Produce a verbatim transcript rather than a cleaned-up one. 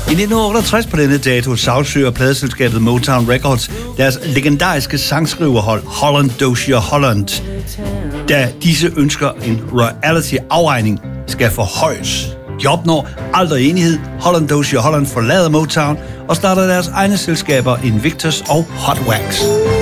I nitten otteogtres på denne dato sagsøger pladeselskabet Motown Records deres legendariske sangskriverhold Holland Dozier Holland, da disse ønsker en royalty-afregning skal forhøjes. De opnår aldrig enighed. Holland Dozier Holland forlader Motown og starter deres egne selskaber Invictus og Hot Wax.